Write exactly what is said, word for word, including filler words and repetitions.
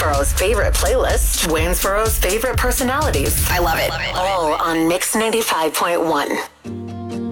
Waynesboro's favorite playlist, Waynesboro's favorite personalities. I love it. Love it, love it. All on Mix ninety-five point one.